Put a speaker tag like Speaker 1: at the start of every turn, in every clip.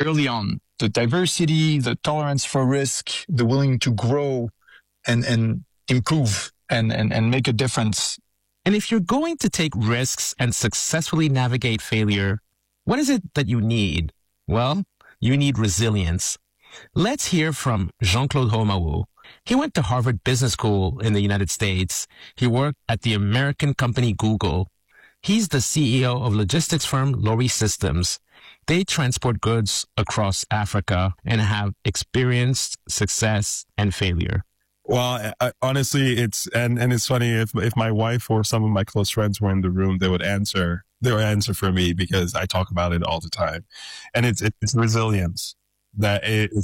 Speaker 1: early on. The diversity, the tolerance for risk, the willing to grow and improve and make a difference.
Speaker 2: And if you're going to take risks and successfully navigate failure, what is it that you need? Well, you need resilience. Let's hear from Jean-Claude Homawu. He went to Harvard Business School in the United States. He worked at the American company Google. He's the CEO of logistics firm Lorry Systems. They transport goods across Africa and have experienced success and failure.
Speaker 3: Well, honestly, it's funny if my wife or some of my close friends were in the room, they would answer for me because I talk about it all the time. And it's resilience. That it's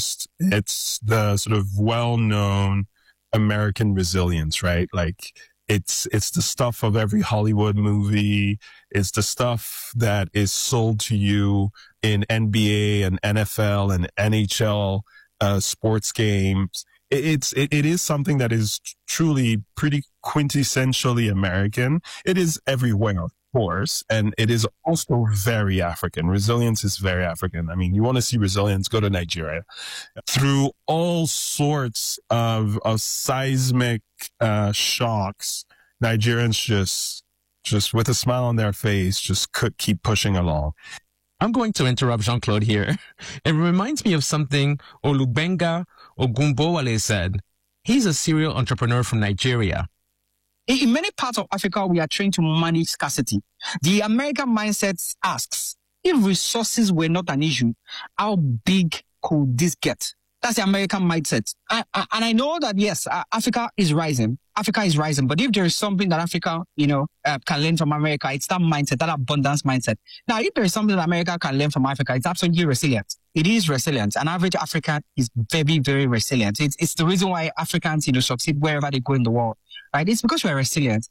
Speaker 3: the sort of well-known American resilience, right? Like it's the stuff of every Hollywood movie. It's the stuff that is sold to you in NBA and NFL and NHL sports games. It is something that is truly pretty quintessentially American. It is everywhere, of course, and it is also very African. Resilience is very African. I mean, you want to see resilience, go to Nigeria. Through all sorts of seismic shocks, Nigerians just with a smile on their face, just could keep pushing along.
Speaker 2: I'm going to interrupt Jean-Claude here. It reminds me of something Olubenga Ogunbowale said. He's a serial entrepreneur from Nigeria.
Speaker 4: In many parts of Africa, we are trained to manage scarcity. The American mindset asks, if resources were not an issue, how big could this get? That's the American mindset. And I know that, yes, Africa is rising. But if there is something that Africa, can learn from America, it's that mindset, that abundance mindset. Now, if there is something that America can learn from Africa, it's absolutely resilient. It is resilient. An average African is very, very resilient. It's the reason why Africans, succeed wherever they go in the world, right? It's because we're resilient.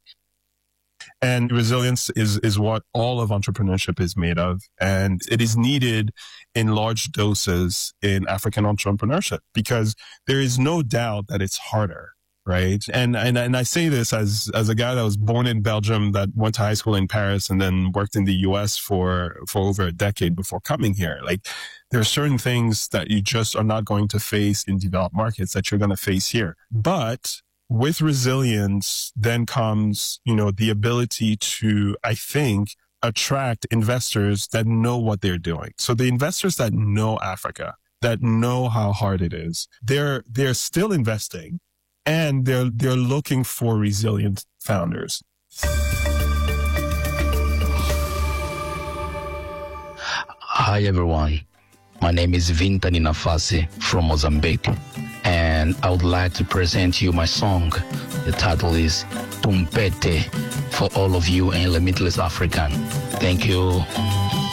Speaker 3: And resilience is what all of entrepreneurship is made of. And it is needed in large doses in African entrepreneurship because there is no doubt that it's harder. Right. And I say this as a guy that was born in Belgium, that went to high school in Paris and then worked in the US for over a decade before coming here. Like there are certain things that you just are not going to face in developed markets that you're going to face here. But with resilience then comes, the ability to, I think, attract investors that know what they're doing. So the investors that know Africa, that know how hard it is, they're still investing. And they're looking for resilient founders.
Speaker 5: Hi, everyone. My name is Vintani Nafasi from Mozambique. And I would like to present you my song. The title is Tumpete for all of you in Limitless African. Thank you.